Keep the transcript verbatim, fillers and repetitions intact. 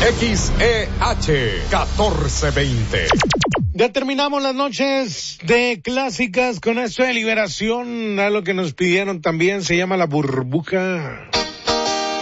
X E H catorce veinte. Ya terminamos las noches de clásicas con esto de Liberación, a lo que nos pidieron también, se llama La Burbuja.